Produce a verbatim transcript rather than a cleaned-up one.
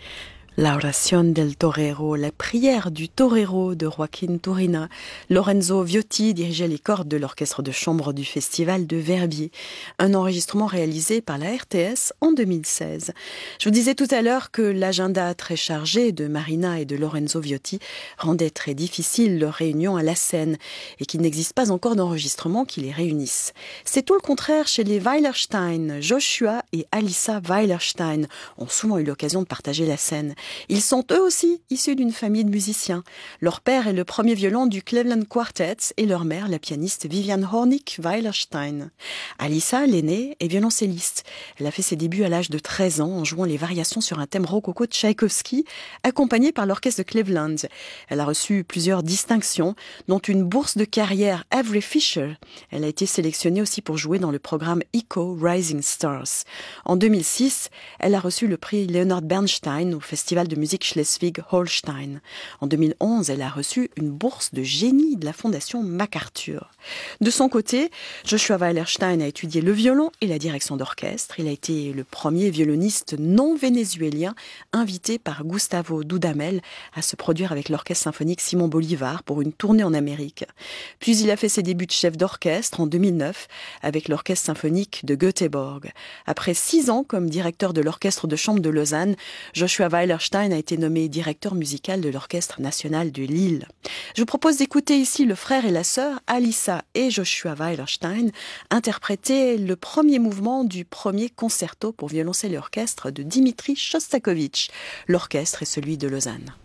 La Oración del Torero, la prière du torero de Joaquín Turina. Lorenzo Viotti dirigeait les cordes de l'orchestre de chambre du festival de Verbier. Un enregistrement réalisé par la R T S en deux mille seize. Je vous disais tout à l'heure que l'agenda très chargé de Marina et de Lorenzo Viotti rendait très difficile leur réunion à la scène et qu'il n'existe pas encore d'enregistrement qui les réunisse. C'est tout le contraire chez les Weilerstein. Joshua et Alissa Weilerstein ont souvent eu l'occasion de partager la scène. Ils sont eux aussi issus d'une famille de musiciens. Leur père est le premier violon du Cleveland Quartet et leur mère, la pianiste Vivian Hornick Weilerstein. Alissa, l'aînée, est violoncelliste. Elle a fait ses débuts à l'âge de treize ans en jouant les variations sur un thème rococo de Tchaïkovski, accompagnée par l'orchestre de Cleveland. Elle a reçu plusieurs distinctions, dont une bourse de carrière Avery Fisher. Elle a été sélectionnée aussi pour jouer dans le programme Echo Rising Stars. En deux mille six, elle a reçu le prix Leonard Bernstein au Festival de musique Schleswig-Holstein. En deux mille onze, elle a reçu une bourse de génie de la Fondation MacArthur. De son côté, Joshua Weilerstein a étudié le violon et la direction d'orchestre. Il a été le premier violoniste non vénézuélien invité par Gustavo Dudamel à se produire avec l'orchestre symphonique Simon Bolivar pour une tournée en Amérique. Puis il a fait ses débuts de chef d'orchestre en deux mille neuf avec l'orchestre symphonique de Göteborg. Après six ans comme directeur de l'orchestre de chambre de Lausanne, Joshua Weilerstein a été nommé directeur musical de l'Orchestre national de Lille. Je vous propose d'écouter ici le frère et la sœur, Alissa et Joshua Weilerstein, interpréter le premier mouvement du premier concerto pour violoncelle et orchestre de Dimitri Shostakovich. L'orchestre est celui de Lausanne.